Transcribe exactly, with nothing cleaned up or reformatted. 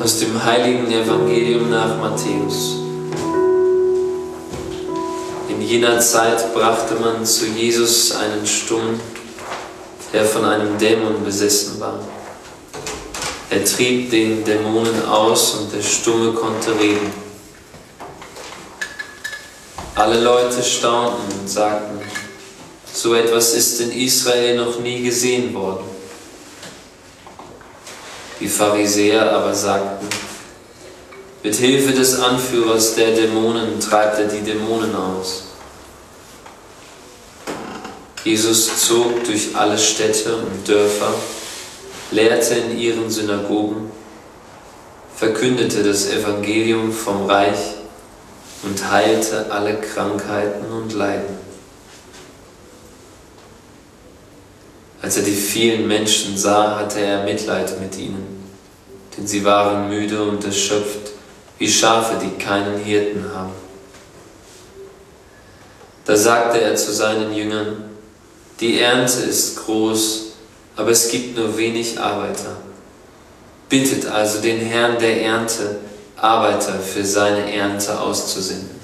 Aus dem heiligen Evangelium nach Matthäus. In jener Zeit brachte man zu Jesus einen Stummen, der von einem Dämon besessen war. Er trieb den Dämonen aus und der Stumme konnte reden. Alle Leute staunten und sagten, so etwas ist in Israel noch nie gesehen worden. Die Pharisäer aber sagten, mit Hilfe des Anführers der Dämonen treibt er die Dämonen aus. Jesus zog durch alle Städte und Dörfer, lehrte in ihren Synagogen, verkündete das Evangelium vom Reich und heilte alle Krankheiten und Leiden. Als er die vielen Menschen sah, hatte er Mitleid mit ihnen, denn sie waren müde und erschöpft, wie Schafe, die keinen Hirten haben. Da sagte er zu seinen Jüngern, die Ernte ist groß, aber es gibt nur wenig Arbeiter. Bittet also den Herrn der Ernte, Arbeiter für seine Ernte auszusenden.